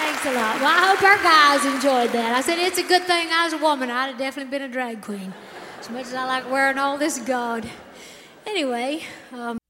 Thanks a lot. Well, I hope our guys enjoyed that. I said it's a good thing I was a woman. I'd have definitely been a drag queen. As much as I like wearing all this gaud. Anyway,